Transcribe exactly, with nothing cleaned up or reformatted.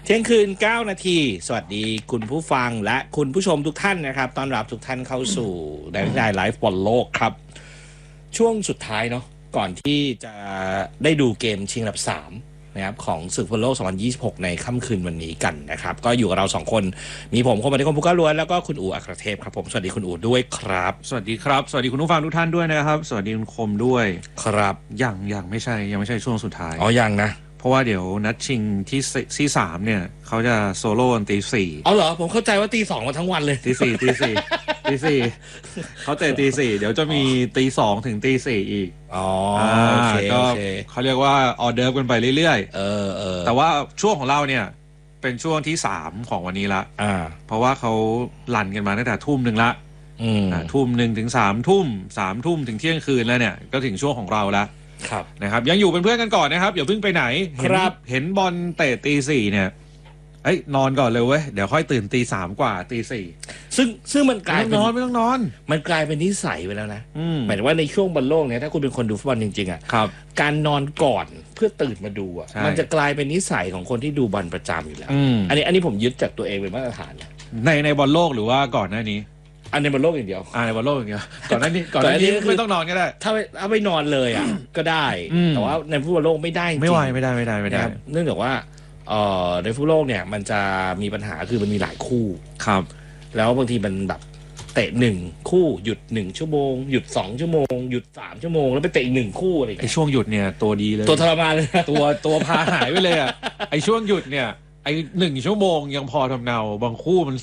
เที่ยงคืนเก้านาทีสวัสดีคุณผู้ฟังและคุณผู้ชมทุกท่านนะครับต้อนรับทุกท่านเข้าสู่ไดร์ไลฟ์บอลโลกครับช่วงสุดท้ายเนาะก่อนที่จะได้ดูเกมชิงอันดับสามนะครับของศึกฟุตบอลโลกสองพันยี่สิบหกในค่ำคืนวันนี้กันนะครับก็อยู่กับเราสองคนมีผมคนมาที่คนผู้ก้าล้วนแล้วก็คุณอู๋อัครเทพครับผมสวัสดีคุณอู๋ด้วยครับสวัสดีครับสวัสดีคุณผู้ฟังทุกท่านด้วยนะครับสวัสดีคุณคมด้วยครับยังยังไม่ใช่ยังไม่ใช่ช่วงสุดท้ายอ๋อยังนะเพราะว่าเดี๋ยวนัดชิงที่ที่สามเนี่ยเขาจะโซโล่ตีสี่อ๋อเหรอผมเข้าใจว่าตีสองมาทั้งวันเลยตีสี่ตีสี่ตีสี่เขาเตะตีสี่เดี๋ยวจะมีตีสองถึงตีสี่อีกอ๋อโอเคก็เขาเรียกว่าออเดิร์ฟกันไปเรื่อยๆเออเออแต่ว่าช่วงของเราเนี่ยเป็นช่วงที่สามของวันนี้ละอ่าเพราะว่าเขาลั่นกันมาตั้งแต่ทุ่มหนึ่งละอืมทุ่มหนึ่งถึงสามทุ่มสามทุ่มถึงเที่ยงคืนแล้วเนี่ยก็ถึงช่วงของเราแล้วนะครับยังอยู่เป็นเพื่อนกันก่อนนะครับอย่าเพิ่งไปไหนครับเห็นบอลเตะตีสี่เนี่ยเอ้ยนอนก่อนเลยเว้ยเดี๋ยวค่อยตื่นตีสามกว่าตีสี่ซึ่งซึ่งมันกลายเป็นนอนไม่ต้องนอนมันกลายเป็นนิสัยไปแล้วนะหมายถึงว่าในช่วงบอลโลกเนี่ยถ้าคุณเป็นคนดูฟุตบอลจริงๆอ่ะการนอนก่อนเพื่อตื่นมาดูอ่ะมันจะกลายเป็นนิสัยของคนที่ดูบอลประจำอยู่แล้วอันนี้อันนี้ผมยึดจากตัวเองเป็นมาตรฐานในในบอลโลกหรือว่าก่อนหน้านี้อันในบอลโลกอย่างเดียวอ่าในบอลโลกอย่างเดียวก่อนหน้านี้ก่อนหน้านี้ไม่ต้องนอนก็ได้ถ้าถ้าไม่นอนเลยอ่ะก็ได้แต่ว่าในฟุตบอลโลกไม่ได้จริงไม่ไหวไม่ได้ไม่ได้ไม่ได้เนื่องจากว่าเอ่อในฟุตบอลโลกเนี่ยมันจะมีปัญหาคือมันมีหลายคู่ครับแล้วบางทีมันแบบเตะหนึ่งคู่หยุดหนึ่งชั่วโมงหยุดสองชั่วโมงหยุดสามชั่วโมงแล้วไปเตะอีกหนึ่งคู่อะไรอย่างเงี้ยไอช่วงหยุดเนี่ยตัวดีเลยตัวทรมานเลยตัวตัวพาหายไปเลยอ่ะไอช่วงหยุดเนี่ยไอหนึ่งชั่วโมงยังพอทำเนาบางคู่มัน